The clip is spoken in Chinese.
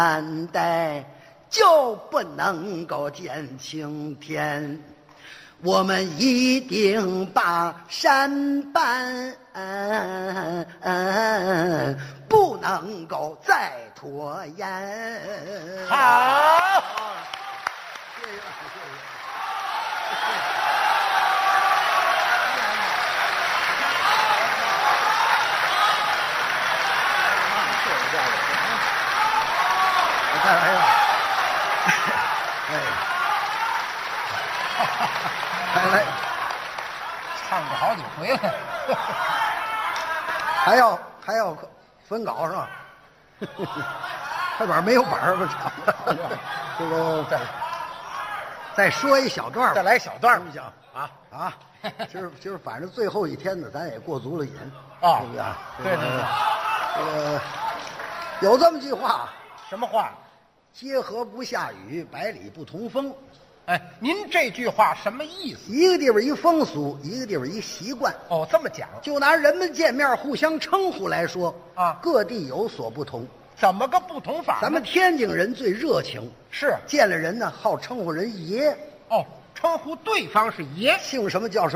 待就不能够见青天。我们一定把山搬，不能够再拖延。 好， 谢谢，谢谢。再来一个，再来， 唱过好几回了。 还要分稿是吧？这板没有板儿不唱。这个再说一小段， 再来小段行不行？啊！今儿反正最后一天呢，咱也过足了瘾啊， 对不对？ 对。 这个有这么句话， 什么话？ 街河不下雨，百里不同风。 哎，您这句话什么意思？ 一个地方一风俗，一个地方一习惯。 哦，这么讲。 就拿人们见面互相称呼来说啊， 各地有所不同。 怎么个不同法呢？ 咱们天津人最热情， 是见了人呢好称呼人爷。 哦，称呼对方是爷。 姓什么叫什么。